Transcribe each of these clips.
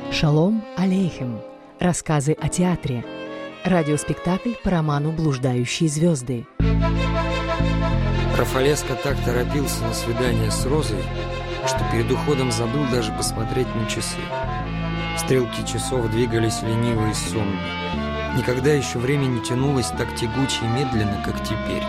Шалом алейхем. Рассказы о театре. Радиоспектакль по роману «Блуждающие звезды». Рафалеско так торопился на свидание с Розой, что перед уходом забыл даже посмотреть на часы. Стрелки часов двигались лениво и сонно. Никогда еще время не тянулось так тягуче и медленно, как теперь.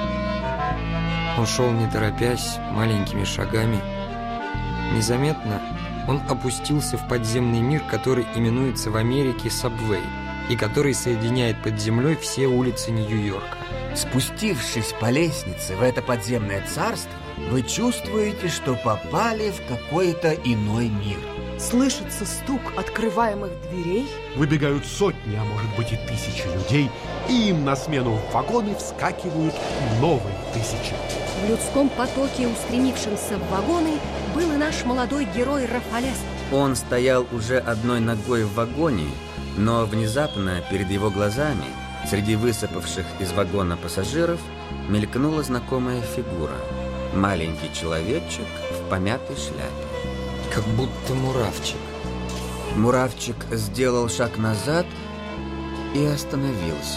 Он шел не торопясь, маленькими шагами. Незаметно он опустился в подземный мир, который именуется в Америке Сабвей, и который соединяет под землей все улицы Нью-Йорка. Спустившись по лестнице в это подземное царство, вы чувствуете, что попали в какой-то иной мир. Слышится стук открываемых дверей. Выбегают сотни, а может быть и тысячи людей, и им на смену в вагоны вскакивают новые тысячи. В людском потоке, устремившемся в вагоны, был и наш молодой герой Рафалеско. Он стоял уже одной ногой в вагоне, но внезапно перед его глазами, среди высыпавших из вагона пассажиров, мелькнула знакомая фигура. Маленький человечек в помятой шляпе. Как будто муравчик. Муравчик сделал шаг назад и остановился.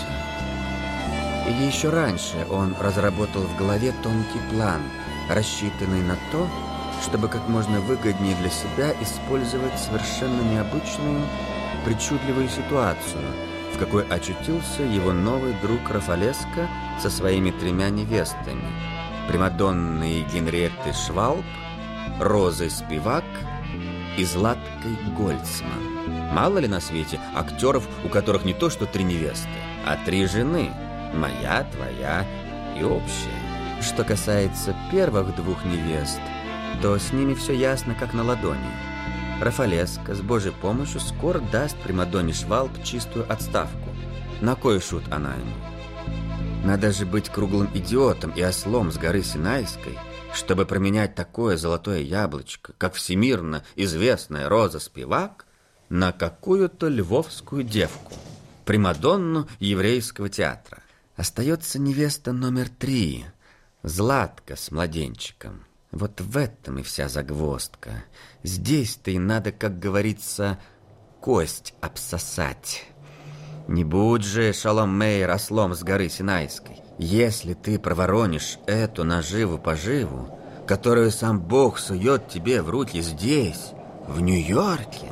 И еще раньше он разработал в голове тонкий план, рассчитанный на то, чтобы как можно выгоднее для себя использовать совершенно необычную, причудливую ситуацию, в какой очутился его новый друг Рафалеско со своими 3 невестами: примадонной Генриеттой Швалб, Розой Спивак и Златкой Гольцман. Мало ли на свете актеров, у которых не то что 3 невесты, а 3 жены: моя, твоя и общая. Что касается первых 2 невест, то с ними все ясно, как на ладони. Рафалеско с Божьей помощью скоро даст примадонне Швалб чистую отставку. На кой шут она ему? Надо же быть круглым идиотом и ослом с горы Синайской, чтобы променять такое золотое яблочко, как всемирно известная Роза Спивак, на какую-то львовскую девку, примадонну еврейского театра. Остается невеста номер 3, Златка с младенчиком. Вот в этом и вся загвоздка. Здесь-то и надо, как говорится, кость обсосать. Не будь же, Шалом Мейер, ослом с горы Синайской. Если ты проворонишь эту наживу-поживу, которую сам Бог сует тебе в руки здесь, в Нью-Йорке,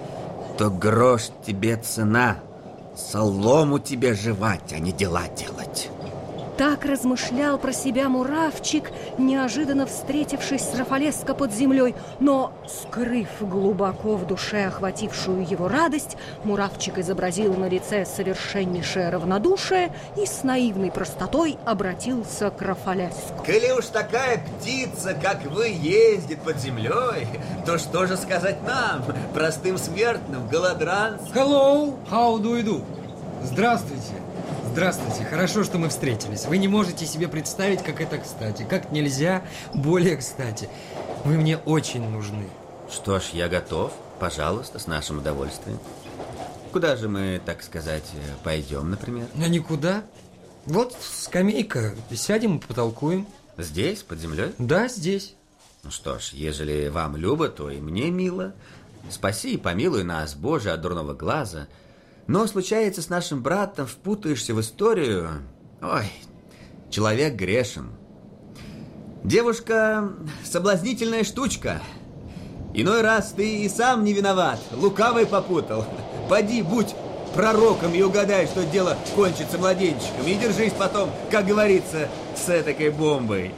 то грош тебе цена, солому тебе жевать, а не дела делать. Так размышлял про себя муравчик, неожиданно встретившись с Рафалеско под землей. Но, скрыв глубоко в душе охватившую его радость, муравчик изобразил на лице совершеннейшее равнодушие и с наивной простотой обратился к Рафалеско. Коли уж такая птица, как вы, ездит под землей, то что же сказать нам, простым смертным, голодранцам? Hello, how do you do? Здравствуйте. Здравствуйте, хорошо, что мы встретились. Вы не можете себе представить, как это кстати. Как нельзя более кстати. Вы мне очень нужны. Что ж, я готов. Пожалуйста, с нашим удовольствием. Куда же мы, так сказать, пойдем, например? А никуда. Вот скамейка. Сядем и потолкуем. Здесь, под землей? Да, здесь. Ну что ж, ежели вам любо, то и мне мило. Спаси и помилуй нас, Боже, от дурного глаза. Но случается, с нашим братом впутаешься в историю. Ой, человек грешен. Девушка – соблазнительная штучка. Иной раз ты и сам не виноват, лукавый попутал. Поди, будь пророком и угадай, что дело кончится младенчиком. И держись потом, как говорится, с этакой бомбой.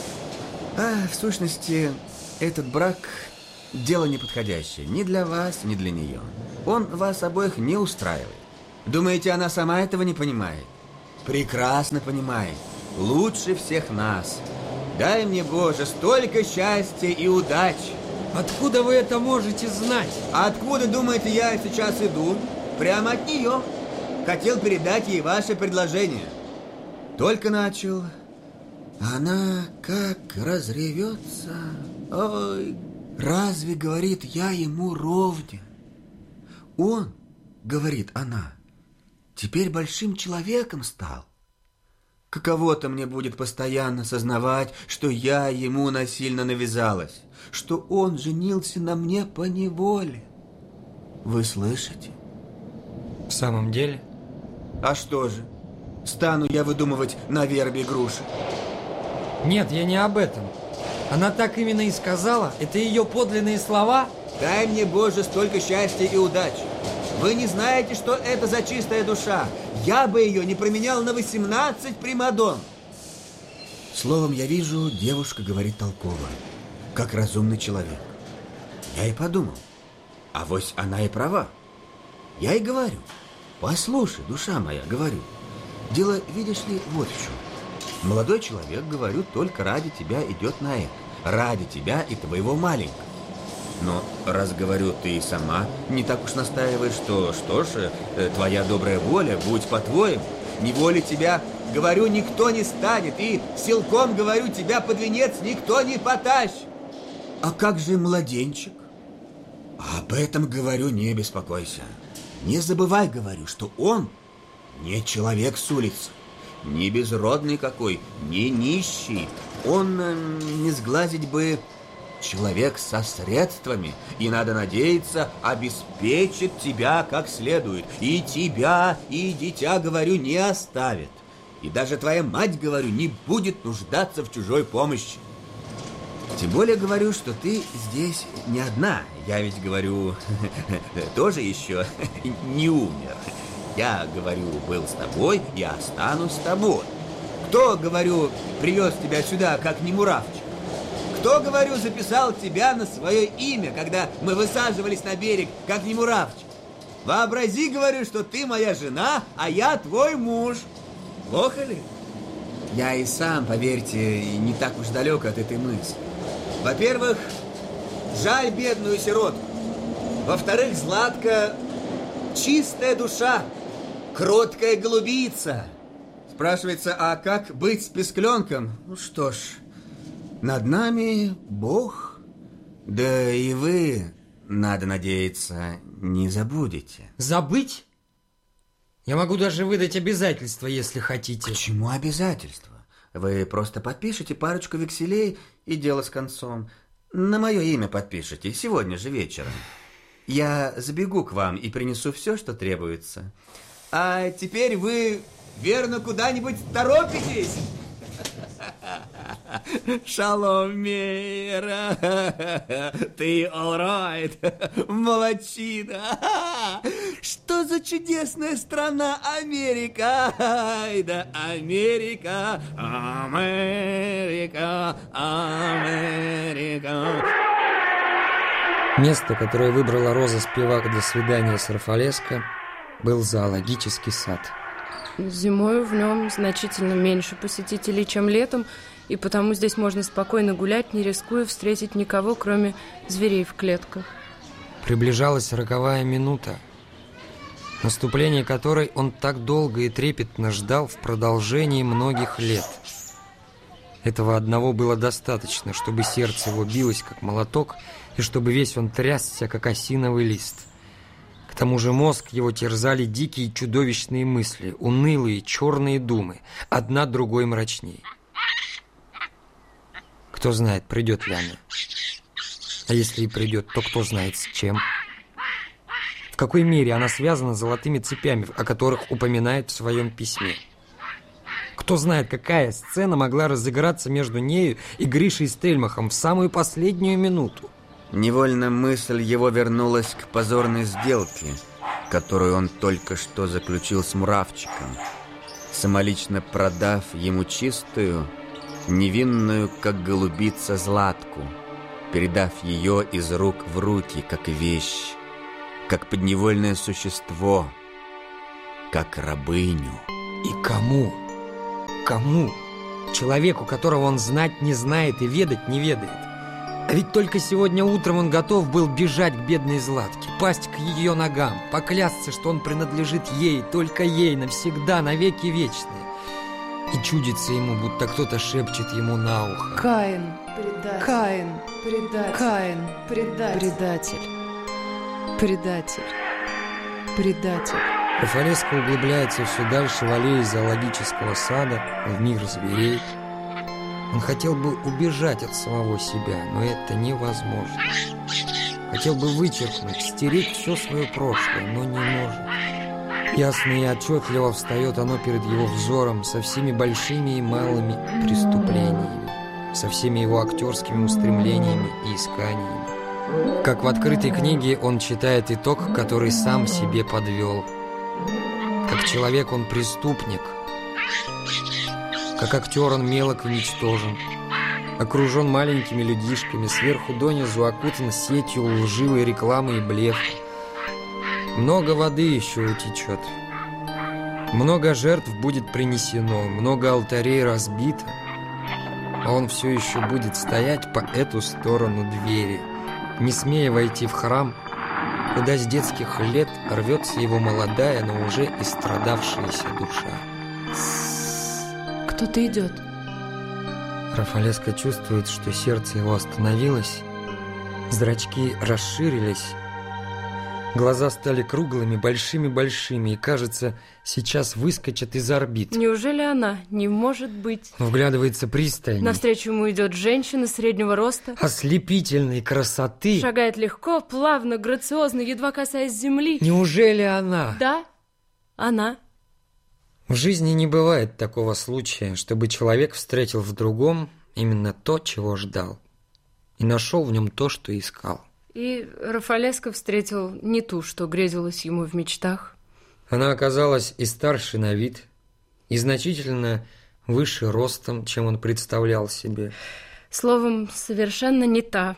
В сущности, этот брак – дело неподходящее ни для вас, ни для нее. Он вас обоих не устраивает. Думаете, она сама этого не понимает? Прекрасно понимает. Лучше всех нас. Дай мне, Боже, столько счастья и удачи. Откуда вы это можете знать? А откуда, думаете, я сейчас иду? Прямо от нее. Хотел передать ей ваше предложение. Только начал. Она как разревется. Ой, разве, говорит, я ему ровня? Он, говорит она, теперь большим человеком стал. Каково-то мне будет постоянно сознавать, что я ему насильно навязалась, что он женился на мне поневоле. Вы слышите? В самом деле? А что же? Стану я выдумывать на вербе груши? Нет, я не об этом. Она так именно и сказала. Это ее подлинные слова. Дай мне, Боже, столько счастья и удачи. Вы не знаете, что это за чистая душа. Я бы ее не променял на 18 примадон. Словом, я вижу, девушка говорит толково, как разумный человек. Я и подумал, авось она и права. Я и говорю, послушай, душа моя, говорю, дело, видишь ли, вот в чем. Молодой человек, говорю, только ради тебя идет на это. Ради тебя и твоего маленького. Но раз, говорю, ты и сама не так уж настаиваешь, что ж, твоя добрая воля, будь по-твоему. Неволе тебя, говорю, никто не станет, и силком, говорю, тебя под венец никто не потащит. А как же младенчик? Об этом, говорю, не беспокойся. Не забывай, говорю, что он не человек с улицы, не безродный какой, не нищий. Он не сглазить бы человек со средствами, и, надо надеяться, обеспечит тебя как следует. И тебя, и дитя, говорю, не оставит. И даже твоя мать, говорю, не будет нуждаться в чужой помощи. Тем более, говорю, что ты здесь не одна. Я ведь, говорю, тоже еще не умер. Я, говорю, был с тобой и останусь с тобой. Кто, говорю, привез тебя сюда, как не муравчик? Кто, говорю, записал тебя на свое имя, когда мы высаживались на берег, как не муравчик? Вообрази, говорю, что ты моя жена, а я твой муж. Плохо ли? Я и сам, поверьте, не так уж далек от этой мысли. Во-первых, жаль бедную сиротку. Во-вторых, Златка чистая душа, кроткая голубица. Спрашивается, а как быть с пескленком? Ну что ж, над нами Бог. Да и вы, надо надеяться, не забудете. Забыть? Я могу даже выдать обязательства, если хотите. К чему обязательства? Вы просто подпишите парочку векселей, и дело с концом. На мое имя подпишите, сегодня же вечером. Я забегу к вам и принесу все, что требуется. А теперь вы, верно, куда-нибудь торопитесь? Шалом, Мейра. Ты all right. Молодчина. Что за чудесная страна Америка. Ай да Америка. Америка. Америка. Место, которое выбрала Роза Спивак для свидания с Рафалеско, был зоологический сад. Зимой в нем значительно меньше посетителей, чем летом, и потому здесь можно спокойно гулять, не рискуя встретить никого, кроме зверей в клетках. Приближалась 40-я минута, наступление которой он так долго и трепетно ждал в продолжении многих лет. Этого одного было достаточно, чтобы сердце его билось, как молоток, и чтобы весь он трясся, как осиновый лист. К тому же мозг его терзали дикие чудовищные мысли, унылые черные думы, одна другой мрачней. Кто знает, придет ли она. А если и придет, то кто знает с чем. В какой мере она связана с золотыми цепями, о которых упоминает в своем письме. Кто знает, какая сцена могла разыграться между нею и Гришей Стельмахом в самую последнюю минуту. Невольно мысль его вернулась к позорной сделке, которую он только что заключил с муравчиком, самолично продав ему чистую, невинную, как голубица, Златку, передав ее из рук в руки, как вещь, как подневольное существо, как рабыню. И кому? Кому? Человеку, которого он знать не знает и ведать не ведает. А ведь только сегодня утром он готов был бежать к бедной Златке, пасть к ее ногам, поклясться, что он принадлежит ей, только ей, навсегда, навеки вечные. И чудится ему, будто кто-то шепчет ему на ухо: Каин, предатель. Каин, предатель. Каин, предатель. Предатель. Предатель. Рафалеско углубляется все дальше в аллеи зоологического сада, в мир зверей. Он хотел бы убежать от самого себя, но это невозможно. Хотел бы вычеркнуть, стереть все свое прошлое, но не может. Ясно и отчетливо встает оно перед его взором со всеми большими и малыми преступлениями, со всеми его актерскими устремлениями и исканиями. Как в открытой книге он читает итог, который сам себе подвел. Как человек он преступник, как актер он мелок и ничтожен, окружен маленькими людишками, сверху донизу окутан сетью лживой рекламы и блефа. Много воды еще утечет, много жертв будет принесено, много алтарей разбито, а он все еще будет стоять по эту сторону двери, не смея войти в храм, куда с детских лет рвется его молодая, но уже истрадавшаяся душа. Кто-то идет. Рафалеско чувствует, что сердце его остановилось, зрачки расширились, глаза стали круглыми, большими-большими, и, кажется, сейчас выскочат из орбит. Неужели она? Не может быть. Вглядывается пристально. Навстречу ему идет женщина среднего роста. Ослепительной красоты. Шагает легко, плавно, грациозно, едва касаясь земли. Неужели она? Да, она. В жизни не бывает такого случая, чтобы человек встретил в другом именно то, чего ждал, и нашел в нем то, что искал. И Рафалеско встретил не ту, что грезилось ему в мечтах. Она оказалась и старше на вид, и значительно выше ростом, чем он представлял себе. Словом, совершенно не та.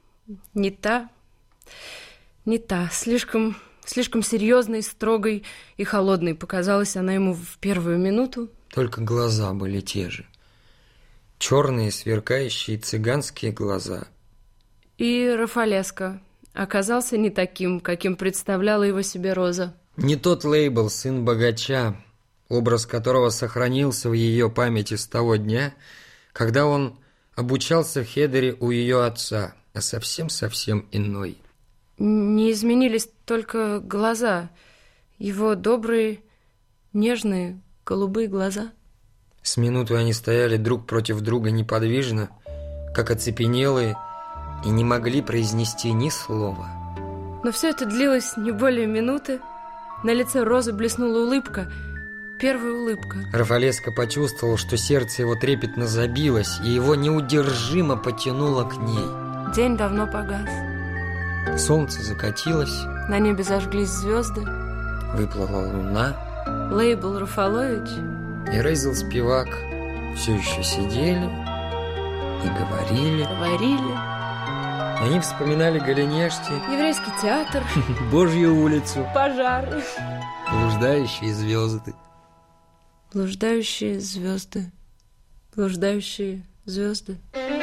Слишком серьезной, строгой и холодной показалась она ему в первую минуту. Только глаза были те же. Черные, сверкающие цыганские глаза. И Рафалеско оказался не таким, каким представляла его себе Роза. Не тот Лейбл, сын богача, образ которого сохранился в ее памяти с того дня, когда он обучался в хедере у ее отца, а совсем иной. Не изменились только глаза, его добрые, нежные, голубые глаза. С минуту они стояли друг против друга неподвижно, как оцепенелые, и не могли произнести ни слова. Но все это длилось не более минуты. На лице Розы блеснула улыбка, первая улыбка. Рафалеско почувствовал, что сердце его трепетно забилось, и его неудержимо потянуло к ней. День давно погас. Солнце закатилось. На небе зажглись звезды. Выплыла луна. Лейбл Рафалович и Рейзел Спивак все еще сидели и говорили. Они вспоминали Голенешти, еврейский театр, Божью улицу, пожары, блуждающие звезды. Блуждающие звезды. Блуждающие звезды.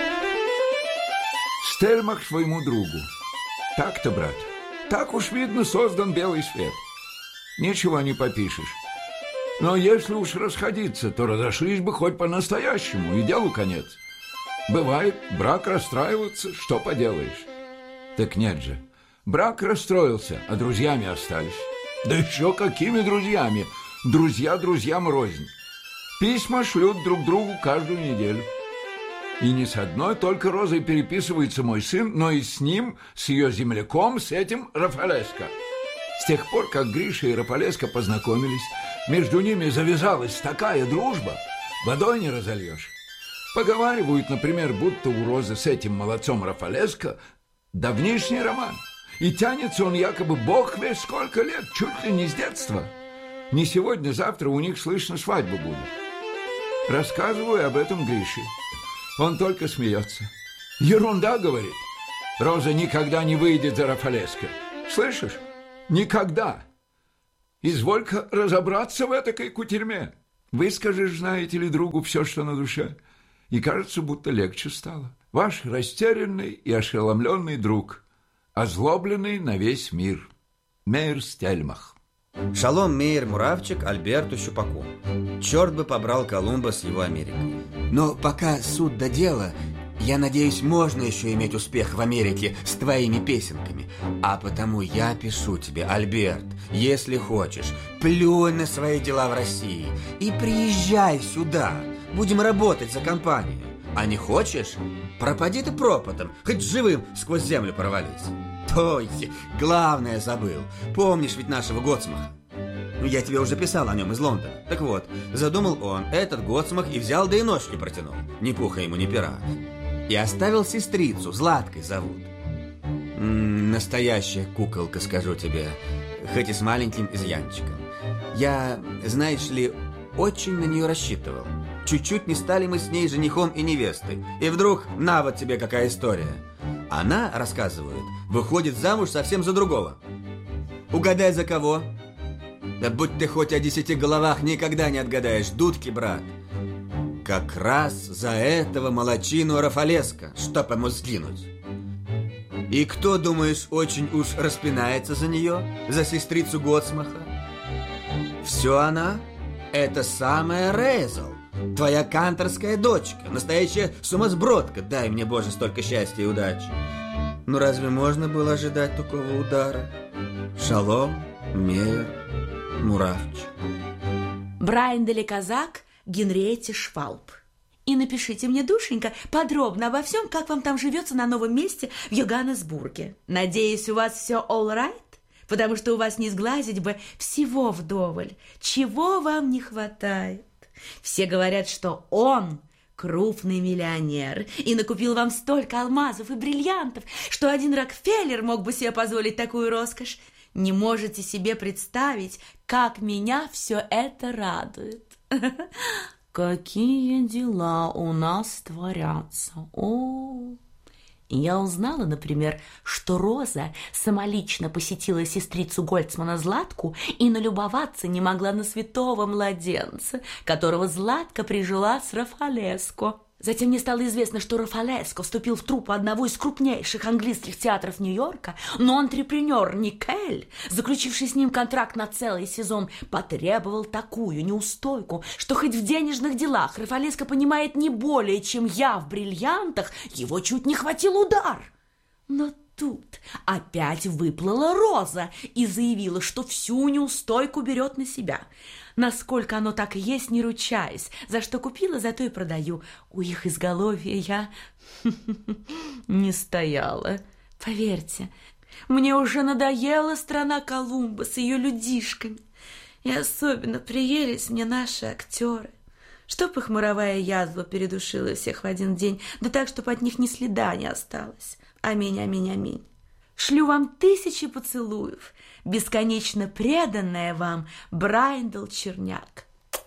Стельмах своему другу. Так-то, брат, так уж видно создан белый свет. Ничего не попишешь. Но если уж расходиться, то разошлись бы хоть по-настоящему, и делу конец. Бывает, брак расстраивается, что поделаешь. Так нет же, брак расстроился, а друзьями остались. Да еще какими друзьями? Друзья друзьям рознь. Письма шлют друг другу каждую неделю. И не с одной только Розой переписывается мой сын, но и с ним, с ее земляком, с этим Рафалеско. С тех пор, как Гриша и Рафалеско познакомились, между ними завязалась такая дружба, водой не разольешь. Поговаривают, например, будто у Розы с этим молодцом Рафалеско давнишний роман. И тянется он якобы бог весь сколько лет, чуть ли не с детства. Не сегодня-завтра у них, слышно, свадьба будет. Рассказываю об этом Грише. Он только смеется. Ерунда, говорит. Роза никогда не выйдет за Рафалеско. Слышишь? Никогда. Изволь-ка разобраться в этой кутерьме. Выскажешь, знаете ли, другу все, что на душе, и кажется, будто легче стало. Ваш растерянный и ошеломленный друг, озлобленный на весь мир. Мейер Стельмах. Шалом Мейер Муравчик Альберту Щупаку. Черт бы побрал Колумба с его Америкой. Но пока суд до дела, я надеюсь, можно еще иметь успех в Америке с твоими песенками. А потому я пишу тебе, Альберт, если хочешь, плюнь на свои дела в России и приезжай сюда. Будем работать за компанию. А не хочешь, пропади ты пропадом, хоть живым сквозь землю провались. Ой, главное забыл. Помнишь ведь нашего Готсмаха? Я тебе уже писал о нем из Лондона. Так вот, задумал он этот Готсмах и взял, да и ножки протянул. Ни пуха ему, ни пера. И оставил сестрицу, Златкой зовут. Настоящая куколка, скажу тебе. Хоть и с маленьким изъянчиком. Я, знаешь ли, очень на нее рассчитывал. Чуть-чуть не стали мы с ней женихом и невестой. И вдруг, на вот тебе какая история. Она, рассказывают, выходит замуж совсем за другого. Угадай, за кого? Да будь ты хоть о 10 головах, никогда не отгадаешь, дудки, брат. Как раз за этого молодчину Рафалеско, чтоб ему сгинуть. И кто, думаешь, очень уж распинается за нее, за сестрицу Готсмаха? Все она, это самая Рейзел, твоя канторская дочка, настоящая сумасбродка, дай мне, Боже, столько счастья и удачи. Ну разве можно было ожидать такого удара? Шалом, Мейер, Муравчик. Брайндели Казак, Генриетте Швалб. И напишите мне, душенька, подробно обо всем, как вам там живется на новом месте в Йоганнесбурге. Надеюсь, у вас все all right? Потому что у вас не сглазить бы всего вдоволь. Чего вам не хватает? Все говорят, что он крупный миллионер и накупил вам столько алмазов и бриллиантов, что один Рокфеллер мог бы себе позволить такую роскошь. Не можете себе представить, как меня все это радует. Какие дела у нас творятся. О! Я узнала, например, что Роза самолично посетила сестрицу Гольцмана Златку и налюбоваться не могла на святого младенца, которого Златка прижила с Рафалеско. Затем мне стало известно, что Рафалеско вступил в труппу одного из крупнейших английских театров Нью-Йорка, но антрепренер Никель, заключивший с ним контракт на целый сезон, потребовал такую неустойку, что хоть в денежных делах Рафалеско понимает не более, чем я в бриллиантах, его чуть не хватил удар. Но тут опять выплыла Роза и заявила, что всю неустойку берет на себя. Насколько оно так и есть, не ручаюсь. За что купила, зато и продаю. У их изголовья я не стояла. Поверьте, мне уже надоела страна Колумба с ее людишками. И особенно приелись мне наши актеры. Чтоб их моровая язва передушила всех в один день, да так, чтоб от них ни следа не осталось. Аминь, аминь, аминь. Шлю вам 1000 поцелуев, бесконечно преданная вам Брайндел Черняк.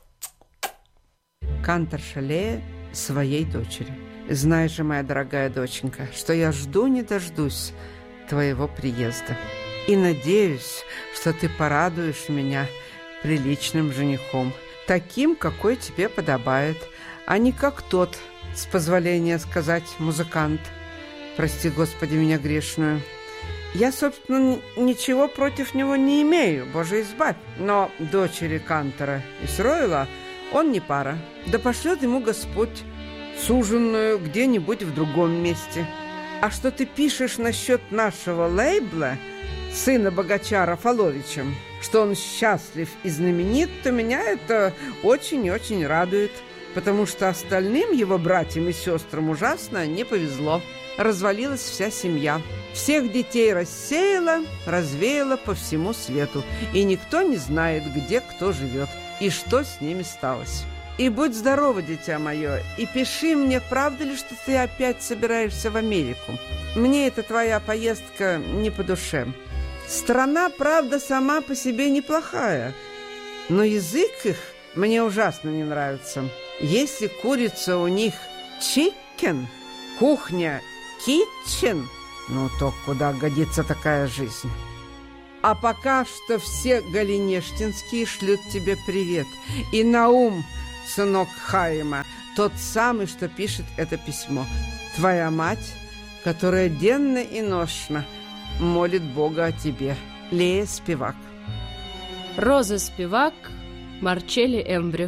Канторша Лея своей дочери. Знаешь же, моя дорогая доченька, что я жду не дождусь твоего приезда. И надеюсь, что ты порадуешь меня приличным женихом, таким, какой тебе подобает, а не как тот, с позволения сказать, музыкант. Прости, Господи, меня грешную. Я, собственно, ничего против него не имею, Боже избавь. Но дочери Кантора Исроила он не пара. Да пошлет ему Господь суженную где-нибудь в другом месте. А что ты пишешь насчет нашего лейбла, сына богача Рафаловича, что он счастлив и знаменит, то меня это очень и очень радует, потому что остальным его братьям и сестрам ужасно не повезло. Развалилась вся семья. Всех детей рассеяла, развеяла по всему свету. И никто не знает, где кто живет и что с ними сталось. И будь здорова, дитя мое, и пиши мне, правда ли, что ты опять собираешься в Америку. Мне эта твоя поездка не по душе. Страна, правда, сама по себе неплохая, но язык их мне ужасно не нравится. Если курица у них chicken, кухня kitchen, ну то куда годится такая жизнь? А пока что все галинештинские шлют тебе привет. И Наум, сынок Хаима, тот самый, что пишет это письмо. Твоя мать, которая денно и нощно молит Бога о тебе. Лея Спивак. Роза Спивак, Марчелли Эмбрих.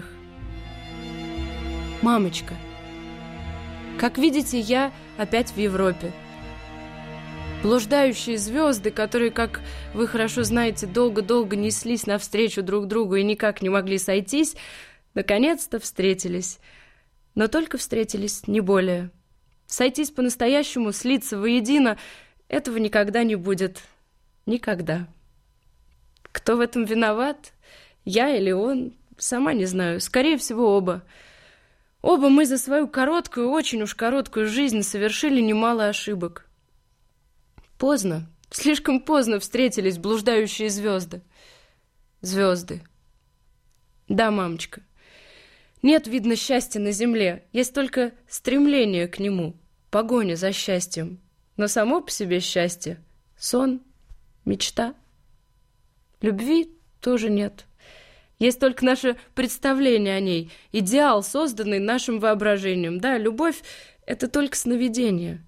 Мамочка, как видите, я опять в Европе. Блуждающие звезды, которые, как вы хорошо знаете, долго-долго неслись навстречу друг другу и никак не могли сойтись, наконец-то встретились. Но только встретились, не более. Сойтись по-настоящему, слиться воедино Этого никогда не будет. Никогда. Кто в этом виноват? Я или он? Сама не знаю. Скорее всего, оба. Оба мы за свою короткую, очень уж короткую жизнь совершили немало ошибок. Поздно, слишком поздно встретились блуждающие звезды. Звезды. Да, мамочка. Нет, видно, счастья на земле. Есть только стремление к нему, погоня за счастьем. Но само по себе счастье — сон, мечта. Любви тоже нет. Есть только наше представление о ней, идеал, созданный нашим воображением. Да, любовь — это только сновидение.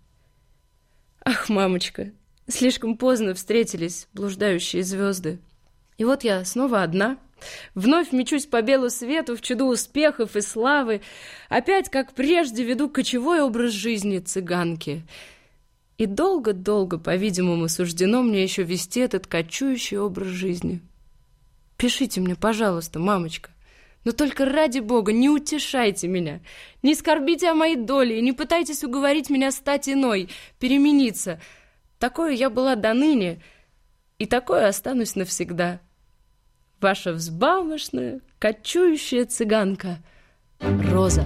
Ах, мамочка, слишком поздно встретились блуждающие звезды. И вот я снова одна, вновь мечусь по белу свету в чаду успехов и славы, опять, как прежде, веду кочевой образ жизни цыганки. И долго-долго, по-видимому, суждено мне еще вести этот кочующий образ жизни. Пишите мне, пожалуйста, мамочка, но только ради Бога не утешайте меня, не скорбите о моей доле и не пытайтесь уговорить меня стать иной, перемениться. Такой я была доныне, и такой останусь навсегда. Ваша взбалмошная, кочующая цыганка Роза.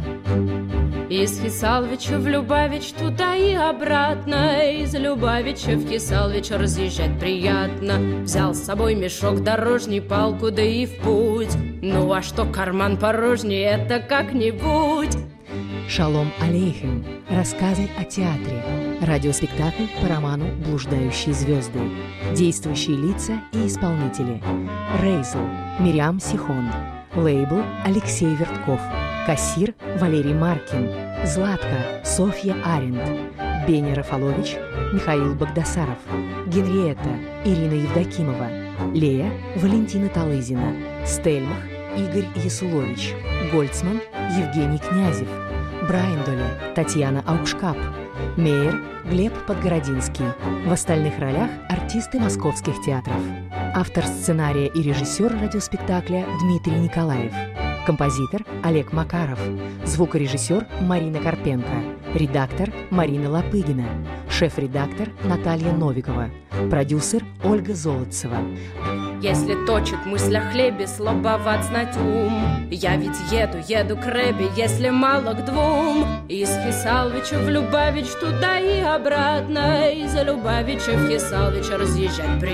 Из Хисалвича в Любавич туда и обратно, из Любавича в Хисалвич разъезжать приятно. Взял с собой мешок дорожный, палку, да и в путь. Ну а что карман порожний, это как-нибудь. Шалом алейхем. Рассказы о театре. Радиоспектакль по роману «Блуждающие звезды». Действующие лица и исполнители. Рейзл Мириам Сихон. Лейбл Алексей Вертков. Кассир Валерий Маркин. Златка Софья Аренд. Беня Рафалович Михаил Багдасаров. Генриетта Ирина Евдокимова. Лея Валентина Талызина. Стельмах Игорь Ясулович. Гольцман Евгений Князев. Брайндоле Татьяна Аушкап. Мейер Глеб Подгородинский. В остальных ролях артисты московских театров. Автор сценария и режиссер радиоспектакля Дмитрий Николаев. Композитор Олег Макаров. Звукорежиссер Марина Карпенко. Редактор Марина Лопыгина. Шеф-редактор Наталья Новикова. Продюсер Ольга Золотцева. Если точит мысль о хлебе, слабоват знать ум. Я ведь еду к Рэбе, если мало к двум. Из Хисалвича в Любавич туда и обратно, из Любавича в Хисалвич разъезжать приятно.